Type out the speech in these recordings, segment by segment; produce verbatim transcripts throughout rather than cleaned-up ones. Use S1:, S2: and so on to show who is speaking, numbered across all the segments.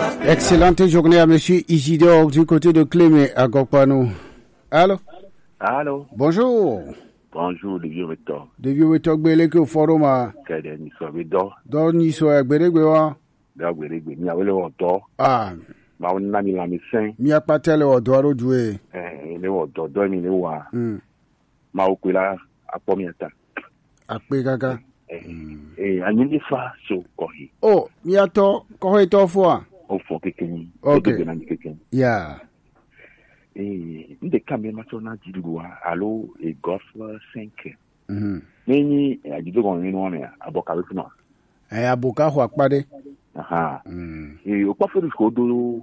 S1: Excellente journée à monsieur Isidore du côté de Clémé à Gokpano. Allô?
S2: Allô?
S1: Bonjour.
S2: Bonjour, de vieux Victor.
S1: De vieux Victor Beleke au forum à.
S2: Kede ni so be do.
S1: Do ni so egberegbe wa.
S2: Da gberegbe ni awele odo.
S1: Ah.
S2: Ma won na mi la mi sen.
S1: Mi apatele odo aroju e.
S2: Eh, le odo do mi le wa.
S1: Mm.
S2: Ma o pe la apo mi ata.
S1: Ape gaga.
S2: Eh, eh, anyi ni fa so ko hi.
S1: Oh, mi ato ko he to fo a.
S2: O fo kekeni.
S1: Okay.
S2: Na ni kekeni.
S1: Yeah.
S2: Eh, nde kambe ma so na jiruwa alo e golf cinq.
S1: Mhm.
S2: Nini ajido gon ni no me aboka we funa.
S1: Eh aboka ho apade.
S2: Aha.
S1: Mm.
S2: E o pa fere ko do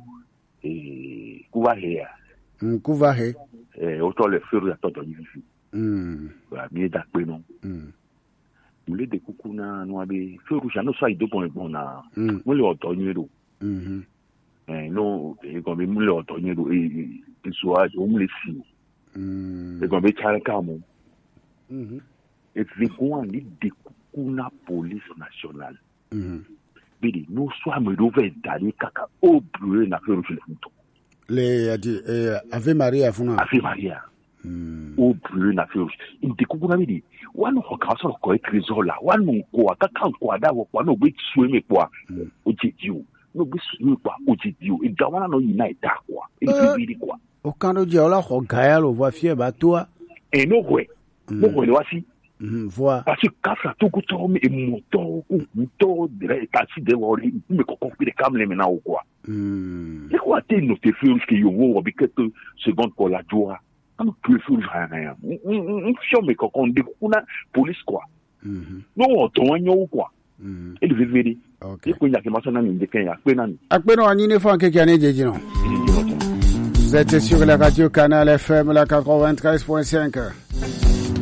S2: e kuwa he.
S1: Mm kuva he.
S2: Eh o to le fere ya to do ni fi.
S1: Mm.
S2: Ba mi da pe no.
S1: Mm.
S2: Mo le de kuku na no abe fere ja no so ido bon bon na.
S1: Mm.
S2: Mo le odo ni ro.
S1: Mhm.
S2: Eh no e go mi mo le odo ni ro e e so a o mo le si.
S1: Mm.
S2: E go be chara ka mo.
S1: Mhm.
S2: E fi ko an li de kuku na police nationale.
S1: Mhm.
S2: Bidi no so a me do ve dali kaka o brûler na fere le funto.
S1: Le adi eh Ave Maria funa.
S2: Ave Maria.
S1: Mm.
S2: O brûler na fere. Inte kuku na bidi wanu ko ka so ko e trésor la wanu ko aka kan ko ada wo kwa no be tsu me kwa o jeji o no be tsu me kwa o jeji o e da wana no unite da kwa e fi bidi kwa
S1: O kando je ola ho gaya lo voix fier ba toi.
S2: e no we no we lo asi
S1: Mhm, voix.
S2: parce que kasa to ko to me e moto ko moto dire ta si de wori me ko ko fi de kam le mena o kwa
S1: Mm.
S2: e ko ate no te feel que yo wo bi que seconde ko la joie quand tu feel rien un fiome ko kon de kuna police quoi.
S1: Mhm.
S2: No to wanyo kwa.
S1: Mhm.
S2: E le vivere.
S1: Okay.
S2: E ko nya ke ma so na ni de Kenya pe na ni.
S1: Akpe no anyi ne fa keke ane jeji no. Vous êtes sur la radio Canal F M la quatre-vingt-treize point cinq.